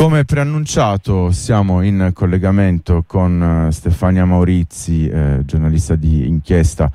Come preannunciato siamo in collegamento con Stefania Maurizi, giornalista di inchiesta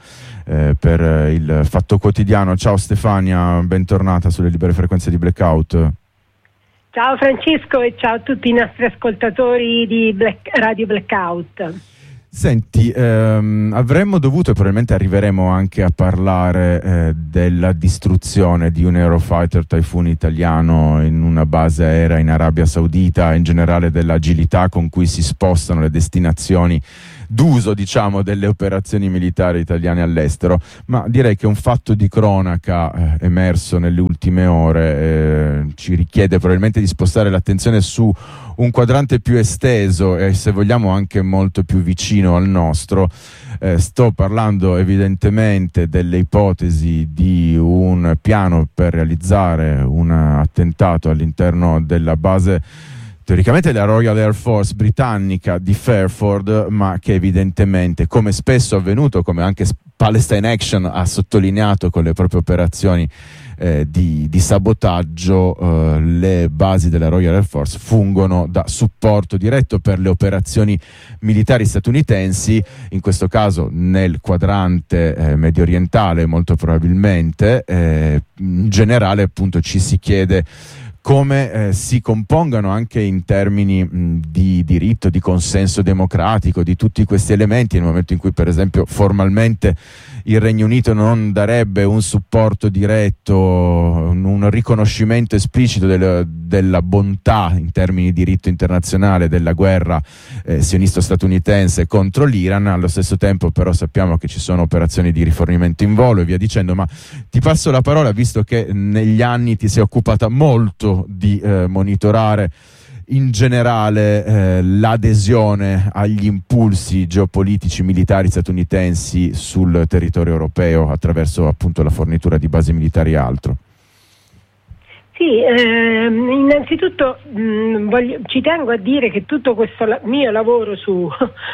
per il Fatto Quotidiano. Ciao Stefania, bentornata sulle libere frequenze di Blackout. Ciao Francesco e ciao a tutti i nostri ascoltatori di Radio Blackout. Senti, avremmo dovuto e probabilmente arriveremo anche a parlare della distruzione di un Eurofighter Typhoon italiano in una base aerea in Arabia Saudita, in generale dell'agilità con cui si spostano le destinazioni d'uso, diciamo, delle operazioni militari italiane all'estero, ma direi che un fatto di cronaca emerso nelle ultime ore ci richiede probabilmente di spostare l'attenzione su un quadrante più esteso e, se vogliamo, anche molto più vicino al nostro. Sto parlando evidentemente delle ipotesi di un piano per realizzare un attentato all'interno della base teoricamente la Royal Air Force britannica di Fairford, ma che evidentemente, come spesso è avvenuto, come anche Palestine Action ha sottolineato con le proprie operazioni di sabotaggio, le basi della Royal Air Force fungono da supporto diretto per le operazioni militari statunitensi, in questo caso nel quadrante medio orientale molto probabilmente. In generale appunto ci si chiede come si compongano anche in termini di diritto, di consenso democratico, di tutti questi elementi, nel momento in cui per esempio formalmente il Regno Unito non darebbe un supporto diretto, un riconoscimento esplicito della bontà in termini di diritto internazionale della guerra sionista-statunitense contro l'Iran. Allo stesso tempo però sappiamo che ci sono operazioni di rifornimento in volo e via dicendo, ma ti passo la parola visto che negli anni ti sei occupata molto di monitorare in generale l'adesione agli impulsi geopolitici militari statunitensi sul territorio europeo attraverso appunto la fornitura di basi militari e altro. Sì, innanzitutto ci tengo a dire che tutto questo mio lavoro su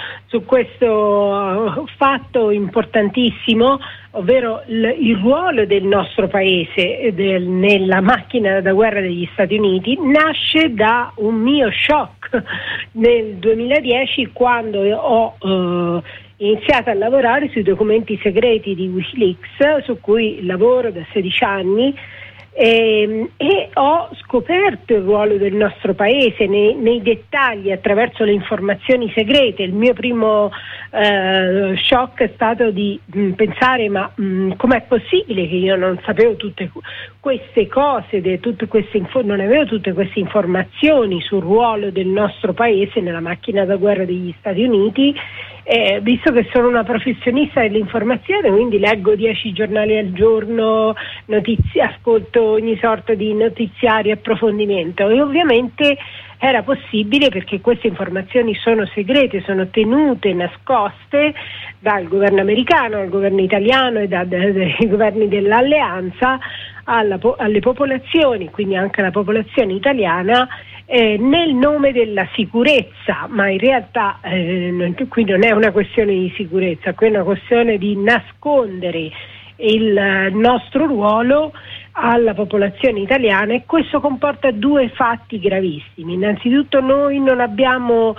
questo fatto importantissimo, ovvero il ruolo del nostro paese nella macchina da guerra degli Stati Uniti, nasce da un mio shock nel 2010, quando ho iniziato a lavorare sui documenti segreti di WikiLeaks, su cui lavoro da 16 anni. E ho scoperto il ruolo del nostro paese nei dettagli attraverso le informazioni segrete. Il mio primo shock è stato di pensare com'è possibile che io non sapevo tutte queste cose, non avevo tutte queste informazioni sul ruolo del nostro paese nella macchina da guerra degli Stati Uniti. Visto che sono una professionista dell'informazione, quindi leggo 10 giornali al giorno, ascolto ogni sorta di notiziari e approfondimento, e ovviamente era possibile perché queste informazioni sono segrete, sono tenute nascoste dal governo americano, dal governo italiano e dai governi dell'alleanza alle popolazioni, quindi anche alla popolazione italiana, nel nome della sicurezza, ma in realtà qui non è una questione di sicurezza, qui è una questione di nascondere il nostro ruolo alla popolazione italiana, e questo comporta due fatti gravissimi. Innanzitutto noi non abbiamo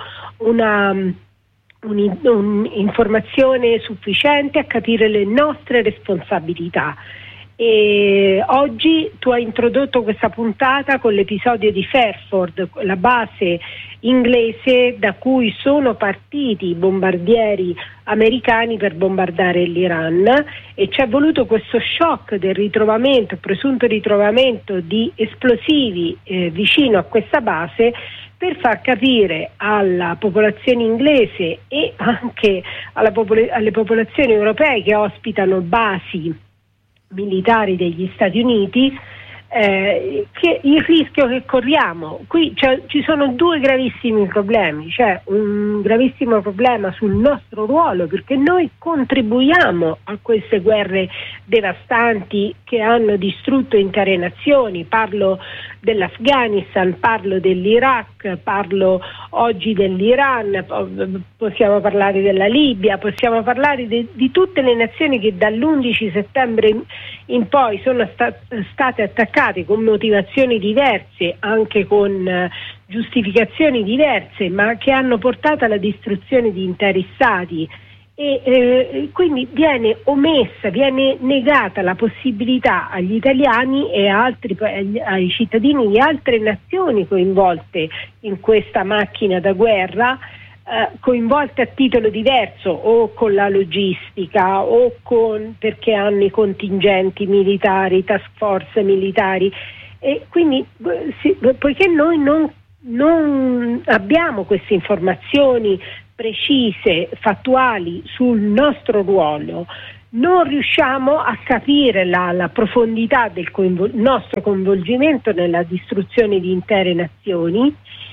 un'informazione sufficiente a capire le nostre responsabilità. E oggi tu hai introdotto questa puntata con l'episodio di Fairford, la base inglese da cui sono partiti i bombardieri americani per bombardare l'Iran, e ci è voluto questo shock del presunto ritrovamento di esplosivi vicino a questa base, per far capire alla popolazione inglese e anche alle popolazioni europee che ospitano basi militari degli Stati Uniti che il rischio che corriamo. Qui ci sono due gravissimi problemi. C'è un gravissimo problema sul nostro ruolo, perché noi contribuiamo a queste guerre devastanti che hanno distrutto intere nazioni. Parlo dell'Afghanistan, parlo dell'Iraq, parlo oggi dell'Iran, possiamo parlare della Libia, possiamo parlare di tutte le nazioni che dall'11 settembre in poi sono state attaccate con motivazioni diverse, anche con giustificazioni diverse, ma che hanno portato alla distruzione di interi stati. E quindi viene negata la possibilità agli italiani e ai cittadini di altre nazioni coinvolte in questa macchina da guerra, coinvolte a titolo diverso, o con la logistica o perché hanno i contingenti militari, task force militari, e quindi poiché noi non abbiamo queste informazioni precise, fattuali sul nostro ruolo, non riusciamo a capire la profondità del nostro coinvolgimento nella distruzione di intere nazioni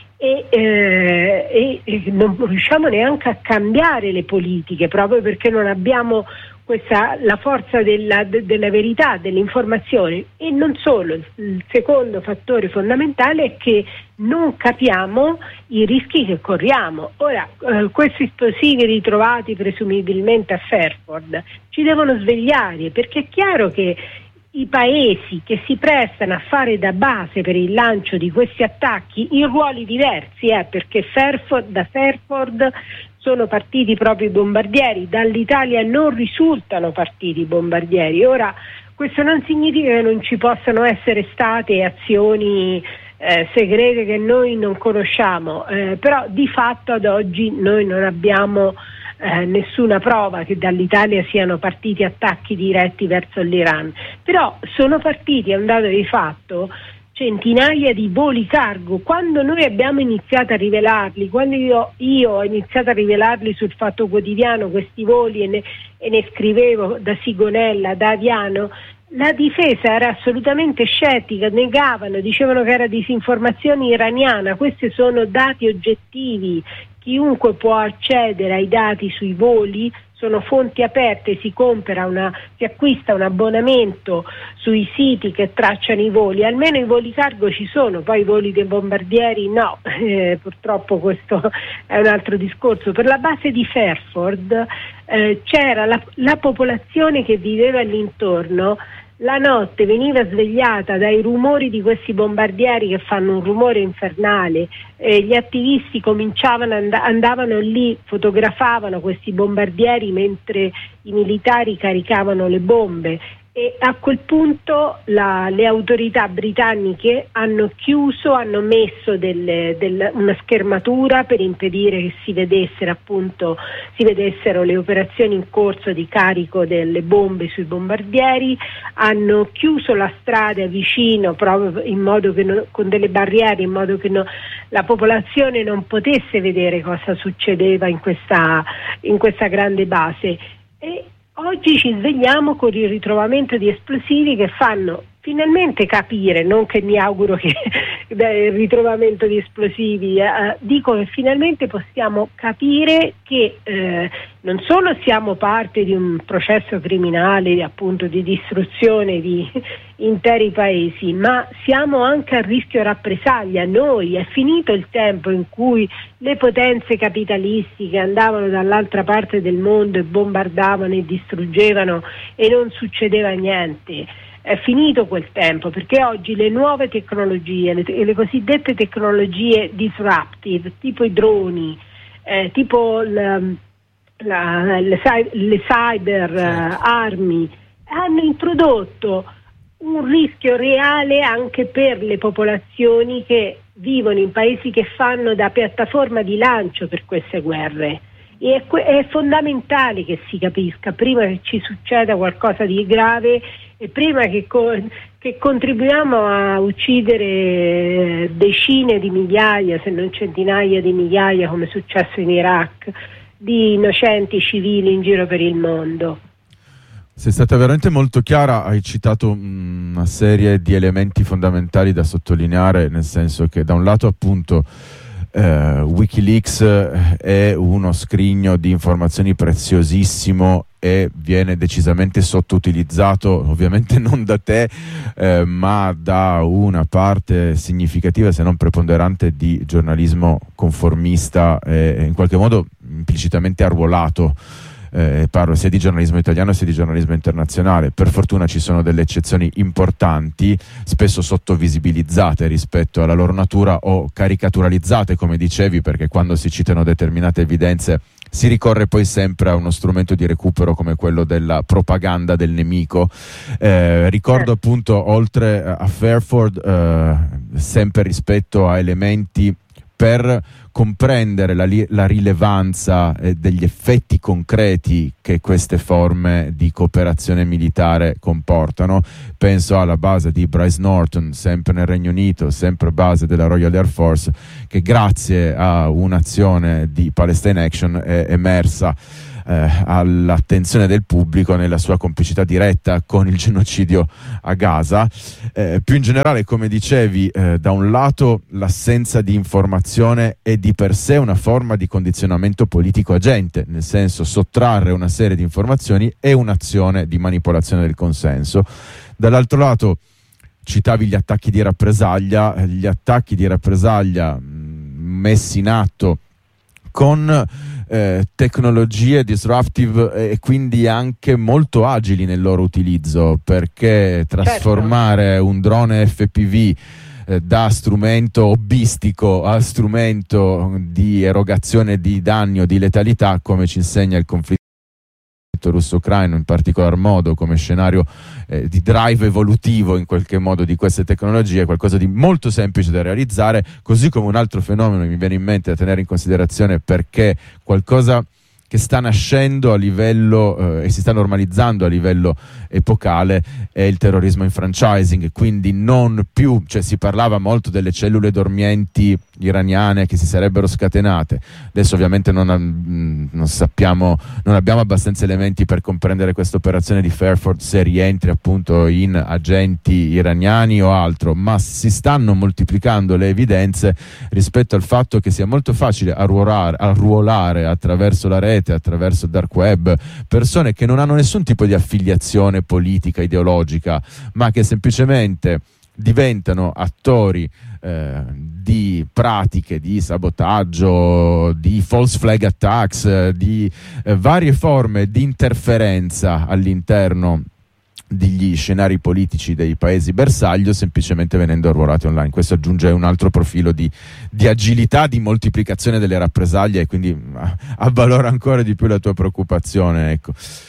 e non riusciamo neanche a cambiare le politiche, proprio perché non abbiamo la forza della verità, dell'informazione. E non solo, il secondo fattore fondamentale è che non capiamo i rischi che corriamo. Ora, questi esplosivi ritrovati presumibilmente a Fairford ci devono svegliare, perché è chiaro che i paesi che si prestano a fare da base per il lancio di questi attacchi in ruoli diversi, perché da Fairford sono partiti proprio i bombardieri, dall'Italia non risultano partiti i bombardieri. Ora, questo non significa che non ci possano essere state azioni segrete che noi non conosciamo, però di fatto ad oggi noi non abbiamo nessuna prova che dall'Italia siano partiti attacchi diretti verso l'Iran. Però sono partiti, è un dato di fatto, centinaia di voli cargo. Quando noi abbiamo iniziato a rivelarli, quando io ho iniziato a rivelarli sul Fatto Quotidiano questi voli e ne scrivevo da Sigonella, da Aviano, la difesa era assolutamente scettica, negavano, dicevano che era disinformazione iraniana. Questi sono dati oggettivi, chiunque può accedere ai dati sui voli, sono fonti aperte, si acquista un abbonamento sui siti che tracciano i voli, almeno i voli cargo ci sono, poi i voli dei bombardieri no, purtroppo questo è un altro discorso. Per la base di Fairford c'era la popolazione che viveva all'intorno. La notte veniva svegliata dai rumori di questi bombardieri che fanno un rumore infernale, gli attivisti andavano lì, fotografavano questi bombardieri mentre i militari caricavano le bombe, e a quel punto le autorità britanniche hanno messo una schermatura per impedire che si vedessero le operazioni in corso di carico delle bombe sui bombardieri, hanno chiuso la strada vicino proprio in modo che con delle barriere, in modo che la popolazione non potesse vedere cosa succedeva in questa grande base. E oggi ci svegliamo con il ritrovamento di esplosivi che fanno finalmente capire, non che mi auguro che il ritrovamento di esplosivi, dico che finalmente possiamo capire che non solo siamo parte di un processo criminale, appunto di distruzione di interi paesi, ma siamo anche a rischio rappresaglia. Noi, è finito il tempo in cui le potenze capitalistiche andavano dall'altra parte del mondo e bombardavano e distruggevano e non succedeva niente. È finito quel tempo, perché oggi le nuove tecnologie, le cosiddette tecnologie disruptive, tipo i droni, tipo le cyber armi, hanno introdotto un rischio reale anche per le popolazioni che vivono in paesi che fanno da piattaforma di lancio per queste guerre. E è fondamentale che si capisca prima che ci succeda qualcosa di grave e prima che contribuiamo a uccidere decine di migliaia, se non centinaia di migliaia, come è successo in Iraq, di innocenti civili in giro per il mondo. Sei stata veramente molto chiara, hai citato una serie di elementi fondamentali da sottolineare, nel senso che da un lato appunto Wikileaks è uno scrigno di informazioni preziosissimo e viene decisamente sottoutilizzato, ovviamente non da te, ma da una parte significativa, se non preponderante, di giornalismo conformista e in qualche modo implicitamente arruolato parlo sia di giornalismo italiano sia di giornalismo internazionale. Per fortuna ci sono delle eccezioni importanti, spesso sottovisibilizzate rispetto alla loro natura o caricaturalizzate, come dicevi, perché quando si citano determinate evidenze si ricorre poi sempre a uno strumento di recupero come quello della propaganda del nemico. Ricordo appunto, oltre a Fairford, sempre rispetto a elementi per comprendere la rilevanza degli effetti concreti che queste forme di cooperazione militare comportano. Penso alla base di Bryce Norton, sempre nel Regno Unito, sempre base della Royal Air Force, che grazie a un'azione di Palestine Action è emersa all'attenzione del pubblico nella sua complicità diretta con il genocidio a Gaza. Più in generale, come dicevi, da un lato l'assenza di informazione è di per sé una forma di condizionamento politico agente, nel senso sottrarre una serie di informazioni è un'azione di manipolazione del consenso. Dall'altro lato citavi gli attacchi di rappresaglia messi in atto con tecnologie disruptive e quindi anche molto agili nel loro utilizzo, perché trasformare un drone FPV da strumento hobbistico a strumento di erogazione di danni o di letalità, come ci insegna il conflitto russo-ucraino in particolar modo, come scenario di drive evolutivo in qualche modo di queste tecnologie, è qualcosa di molto semplice da realizzare, così come un altro fenomeno mi viene in mente da tenere in considerazione, perché qualcosa che sta nascendo a livello e si sta normalizzando a livello epocale è il terrorismo in franchising, quindi non più, cioè si parlava molto delle cellule dormienti iraniane che si sarebbero scatenate. Adesso ovviamente non abbiamo abbastanza elementi per comprendere questa operazione di Fairford, se rientri appunto in agenti iraniani o altro, ma si stanno moltiplicando le evidenze rispetto al fatto che sia molto facile arruolare attraverso la rete, attraverso il dark web, persone che non hanno nessun tipo di affiliazione politica, ideologica, ma che semplicemente diventano attori di pratiche di sabotaggio, di false flag attacks, di varie forme di interferenza all'interno degli scenari politici dei paesi bersaglio, semplicemente venendo arruolati online. Questo aggiunge un altro profilo di agilità, di moltiplicazione delle rappresaglie, e quindi avvalora ancora di più la tua preoccupazione, ecco.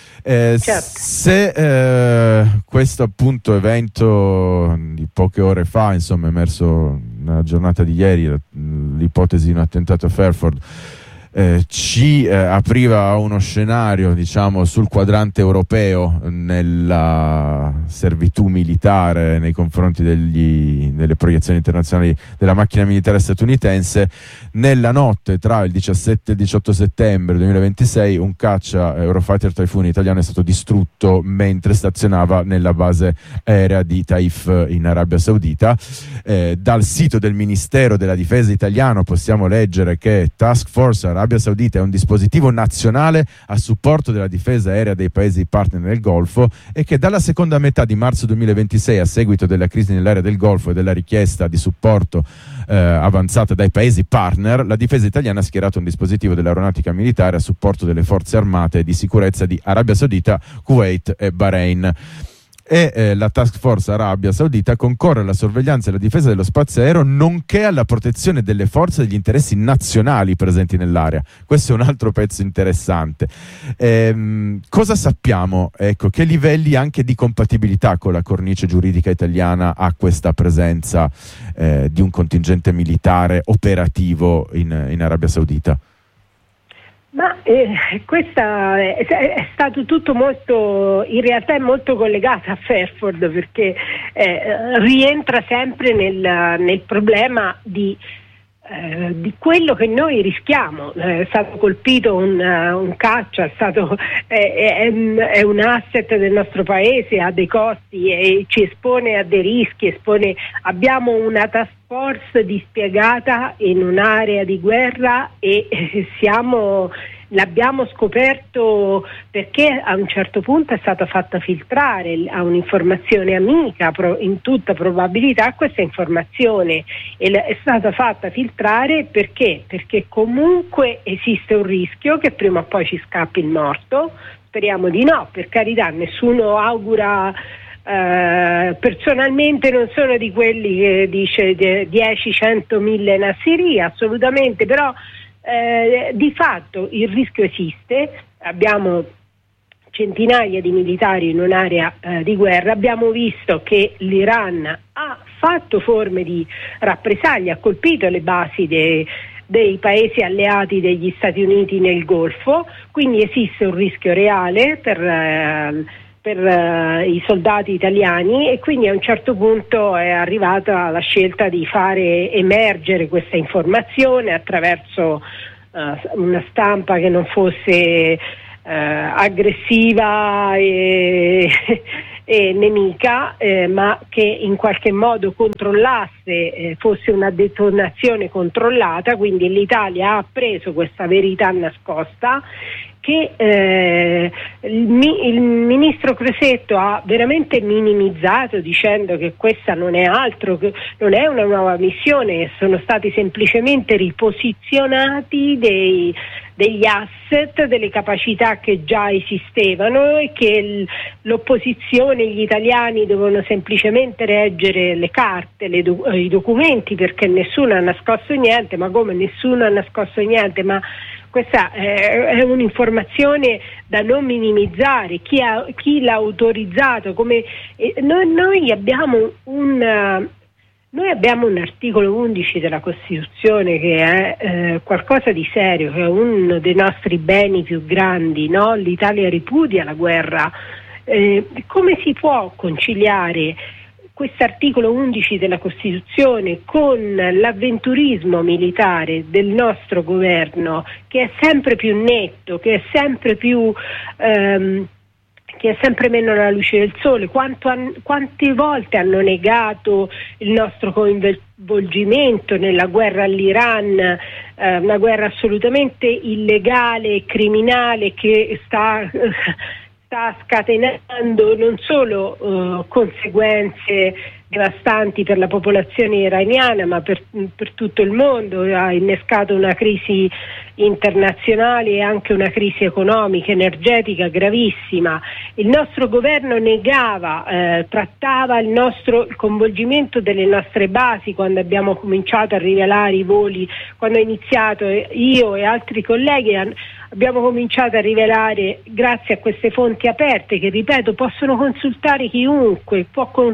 Se questo appunto evento di poche ore fa, insomma, emerso nella giornata di ieri, l'ipotesi di un attentato a Fairford, ci apriva uno scenario, diciamo, sul quadrante europeo nella servitù militare nei confronti delle proiezioni internazionali della macchina militare statunitense. Nella notte tra il 17 e il 18 settembre 2026 un caccia Eurofighter Typhoon italiano è stato distrutto mentre stazionava nella base aerea di Taif in Arabia Saudita. Dal sito del Ministero della Difesa italiano possiamo leggere che Task Force Arabia Saudita è un dispositivo nazionale a supporto della difesa aerea dei paesi partner nel Golfo, e che dalla seconda metà di marzo 2026, a seguito della crisi nell'area del Golfo e della richiesta di supporto avanzata dai paesi partner, la difesa italiana ha schierato un dispositivo dell'aeronautica militare a supporto delle forze armate e di sicurezza di Arabia Saudita, Kuwait e Bahrain. E la Task Force Arabia Saudita concorre alla sorveglianza e alla difesa dello spazio aereo, nonché alla protezione delle forze e degli interessi nazionali presenti nell'area. Questo è un altro pezzo interessante. Cosa sappiamo? Ecco, che livelli anche di compatibilità con la cornice giuridica italiana ha questa presenza di un contingente militare operativo in Arabia Saudita? Ma questa è stato tutto molto, in realtà è molto collegata a Fairford, perché rientra sempre nel problema di quello che noi rischiamo. È stato colpito un caccia, è un asset del nostro paese, ha dei costi e ci espone a dei rischi, abbiamo una task force dispiegata in un'area di guerra e siamo l'abbiamo scoperto perché a un certo punto è stata fatta filtrare a un'informazione amica, in tutta probabilità questa informazione è stata fatta filtrare perché comunque esiste un rischio che prima o poi ci scappi il morto. Speriamo di no, per carità, nessuno augura. Personalmente non sono di quelli che dice 10, 100, 1000 Nassiri, assolutamente, però di fatto il rischio esiste. Abbiamo centinaia di militari in un'area di guerra, abbiamo visto che l'Iran ha fatto forme di rappresaglia, ha colpito le basi dei paesi alleati degli Stati Uniti nel Golfo, quindi esiste un rischio reale per i soldati italiani, e quindi a un certo punto è arrivata la scelta di fare emergere questa informazione attraverso una stampa che non fosse aggressiva e nemica, ma che in qualche modo controllasse, fosse una detonazione controllata. Quindi l'Italia ha preso questa verità nascosta che il ministro Crosetto ha veramente minimizzato, dicendo che questa non è altro, che non è una nuova missione, sono stati semplicemente riposizionati degli asset, delle capacità che già esistevano, e che l'opposizione, gli italiani devono semplicemente leggere le carte, i documenti, perché nessuno ha nascosto niente. Ma come nessuno ha nascosto niente? Ma questa è un'informazione da non minimizzare. Chi l'ha autorizzato? Noi abbiamo un articolo 11 della Costituzione che è qualcosa di serio, che è uno dei nostri beni più grandi, no? L'Italia ripudia la guerra. Come si può conciliare quest'articolo 11 della Costituzione con l'avventurismo militare del nostro governo, che è sempre più netto, che è sempre più che è sempre meno alla luce del sole? Quante volte hanno negato il nostro coinvolgimento nella guerra all'Iran, una guerra assolutamente illegale e criminale che sta scatenando non solo conseguenze devastanti per la popolazione iraniana, ma per tutto il mondo. Ha innescato una crisi internazionale e anche una crisi economica, energetica gravissima. Il nostro governo negava, trattava il coinvolgimento delle nostre basi quando abbiamo cominciato a rivelare i voli, quando ho iniziato io e altri colleghi abbiamo cominciato a rivelare, grazie a queste fonti aperte che, ripeto, possono consultare chiunque,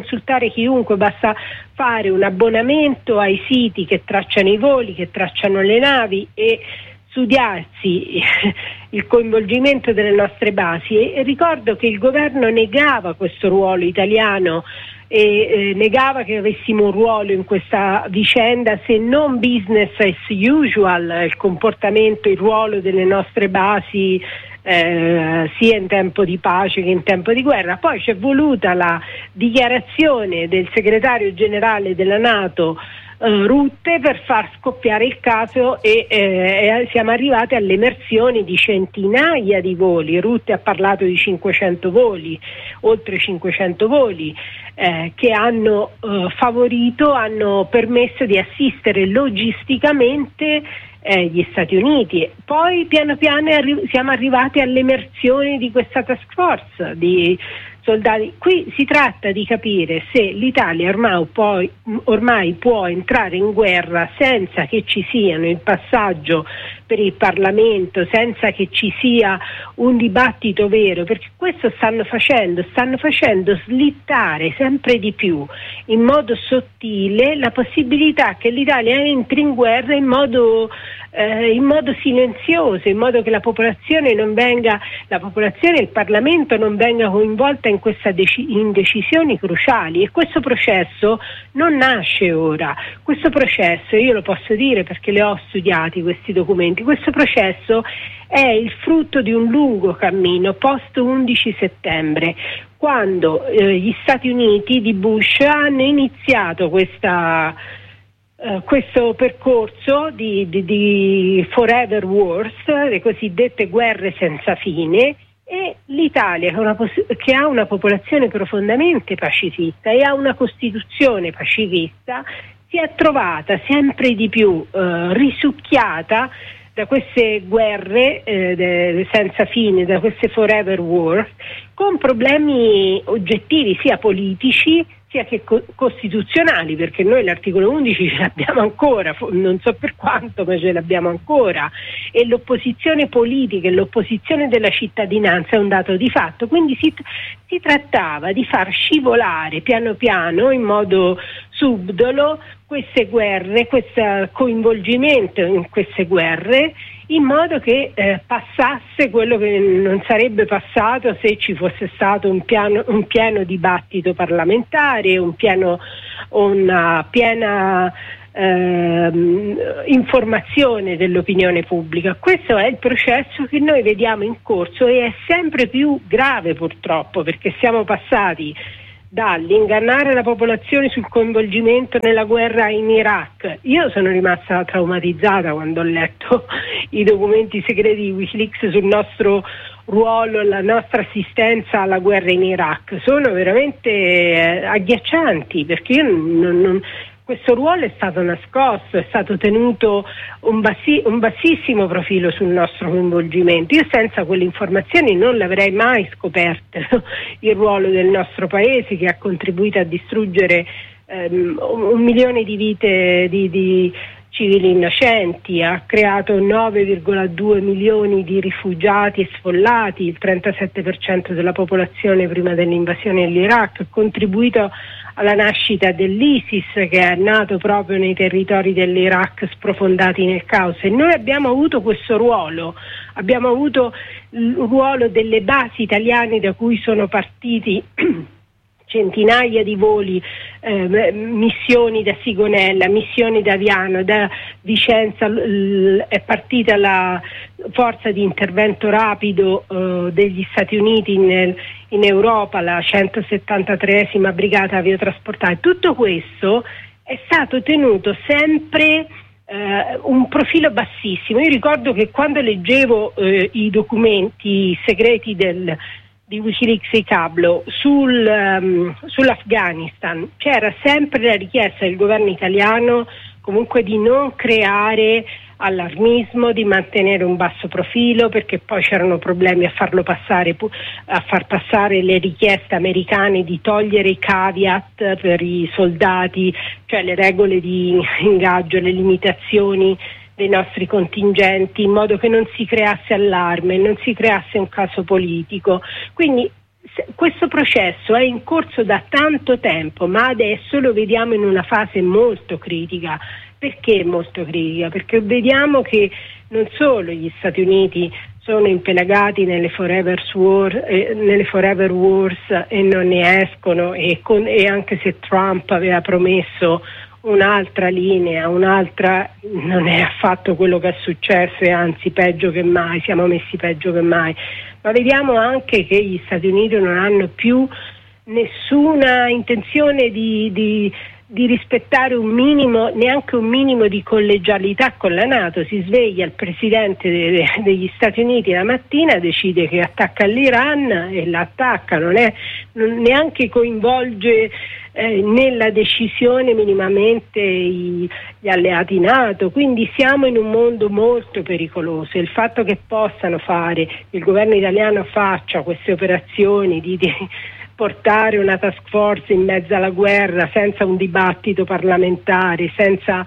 basta fare un abbonamento ai siti che tracciano i voli, che tracciano le navi, e studiarsi il coinvolgimento delle nostre basi. E ricordo che il governo negava questo ruolo italiano e negava che avessimo un ruolo in questa vicenda, se non business as usual, il comportamento, il ruolo delle nostre basi sia in tempo di pace che in tempo di guerra. Poi c'è voluta la dichiarazione del segretario generale della NATO Rutte per far scoppiare il caso, e siamo arrivati all'emersione di centinaia di voli. Rutte ha parlato di 500 voli, oltre 500 voli che hanno hanno permesso di assistere logisticamente gli Stati Uniti. Poi piano piano siamo arrivati all'emersione di questa task force di soldati. Qui si tratta di capire se l'Italia ormai può entrare in guerra senza che ci siano il passaggio per il Parlamento, senza che ci sia un dibattito vero, perché questo stanno facendo slittare sempre di più, in modo sottile, la possibilità che l'Italia entri in guerra in modo silenzioso, in modo che la popolazione e il Parlamento non venga coinvolta in decisioni cruciali. E questo processo non nasce ora. Questo processo, io lo posso dire perché le ho studiati questi documenti, questo processo è il frutto di un lungo cammino post 11 settembre, quando gli Stati Uniti di Bush hanno iniziato questa questo percorso di forever wars, le cosiddette guerre senza fine, e l'Italia, che ha una popolazione profondamente pacifista e ha una Costituzione pacifista, si è trovata sempre di più risucchiata da queste guerre senza fine, da queste forever wars, con problemi oggettivi sia politici sia che costituzionali, perché noi l'articolo 11 ce l'abbiamo ancora, non so per quanto, ma ce l'abbiamo ancora, e l'opposizione politica e l'opposizione della cittadinanza è un dato di fatto. Quindi si trattava di far scivolare piano piano, in modo subdolo, queste guerre, questo coinvolgimento in queste guerre, in modo che passasse quello che non sarebbe passato se ci fosse stato un pieno dibattito parlamentare, una piena informazione dell'opinione pubblica. Questo è il processo che noi vediamo in corso e è sempre più grave, purtroppo, perché siamo passati dall'ingannare la popolazione sul coinvolgimento nella guerra in Iraq. Io sono rimasta traumatizzata quando ho letto i documenti segreti di Wikileaks sul nostro ruolo, la nostra assistenza alla guerra in Iraq. Sono veramente agghiaccianti, perché io questo ruolo è stato nascosto, è stato tenuto un bassissimo profilo sul nostro coinvolgimento. Io senza quelle informazioni non l'avrei mai scoperto, il ruolo del nostro paese, che ha contribuito a distruggere 1 milione di vite di civili innocenti, ha creato 9,2 milioni di rifugiati e sfollati, il 37% della popolazione prima dell'invasione dell'Iraq, ha contribuito alla nascita dell'ISIS, che è nato proprio nei territori dell'Iraq sprofondati nel caos. E noi abbiamo avuto questo ruolo, abbiamo avuto il ruolo delle basi italiane da cui sono partiti centinaia di voli, missioni da Sigonella, missioni da Aviano, da Vicenza è partita la forza di intervento rapido degli Stati Uniti in Europa, la 173esima brigata aviotrasportale. Tutto questo è stato tenuto sempre un profilo bassissimo. Io ricordo che quando leggevo i documenti segreti di Wikileaks e Cablo sull'Afghanistan, c'era sempre la richiesta del governo italiano comunque di non creare allarmismo, di mantenere un basso profilo, perché poi c'erano problemi a far passare le richieste americane di togliere i caveat per i soldati, cioè le regole di ingaggio, le limitazioni dei nostri contingenti, in modo che non si creasse allarme, non si creasse un caso politico. Quindi questo processo è in corso da tanto tempo, ma adesso lo vediamo in una fase molto critica. Perché molto critica? Perché vediamo che non solo gli Stati Uniti sono impelagati nelle forever wars e non ne escono, e anche se Trump aveva promesso un'altra linea, non è affatto quello che è successo, e anzi peggio che mai, siamo messi peggio che mai. Ma vediamo anche che gli Stati Uniti non hanno più nessuna intenzione di rispettare neanche un minimo di collegialità con la NATO. Si sveglia il presidente degli Stati Uniti la mattina, decide che attacca l'Iran e l'attacca, neanche coinvolge nella decisione minimamente gli alleati NATO. Quindi siamo in un mondo molto pericoloso. Il fatto che il governo italiano faccia queste operazioni di portare una task force in mezzo alla guerra senza un dibattito parlamentare, senza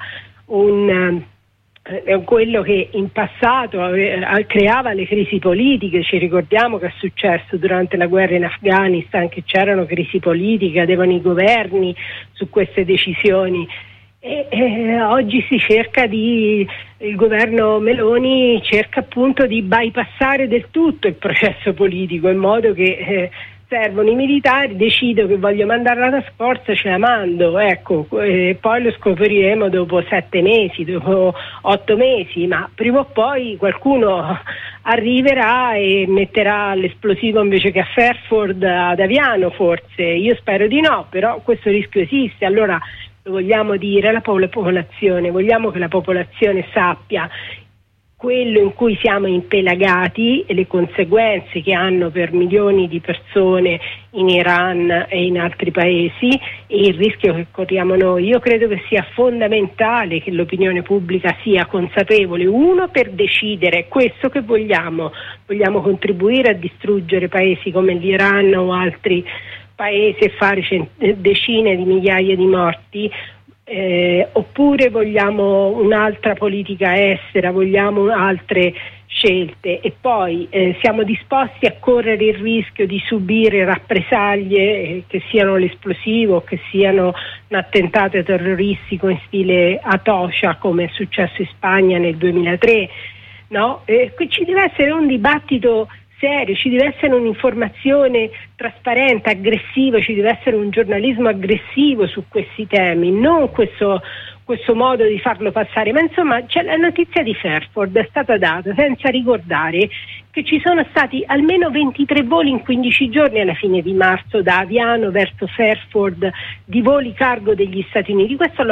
quello che in passato creava le crisi politiche. Ci ricordiamo che è successo durante la guerra in Afghanistan, che c'erano crisi politiche, cadevano i governi su queste decisioni. E oggi il governo Meloni cerca appunto di bypassare del tutto il processo politico, in modo che servono i militari, decido che voglio mandare la task force, ce la mando, ecco, poi lo scopriremo dopo 7 mesi, dopo 8 mesi, ma prima o poi qualcuno arriverà e metterà l'esplosivo invece che a Fairford ad Aviano, forse. Io spero di no, però questo rischio esiste. Allora lo vogliamo dire alla popolazione, vogliamo che la popolazione sappia quello in cui siamo impelagati e le conseguenze che hanno per milioni di persone in Iran e in altri paesi e il rischio che corriamo noi. Io credo che sia fondamentale che l'opinione pubblica sia consapevole, uno, per decidere questo che vogliamo contribuire a distruggere paesi come l'Iran o altri paesi e fare decine di migliaia di morti, oppure vogliamo un'altra politica estera, vogliamo altre scelte e poi siamo disposti a correre il rischio di subire rappresaglie che siano l'esplosivo, che siano un attentato terroristico in stile Atocha come è successo in Spagna nel 2003, no? Qui ci deve essere un dibattito serio, ci deve essere un'informazione trasparente, aggressiva, ci deve essere un giornalismo aggressivo su questi temi, non questo modo di farlo passare. Ma insomma, la notizia di Fairford è stata data senza ricordare che ci sono stati almeno 23 voli in 15 giorni alla fine di marzo da Aviano verso Fairford di voli cargo degli Stati Uniti. Questo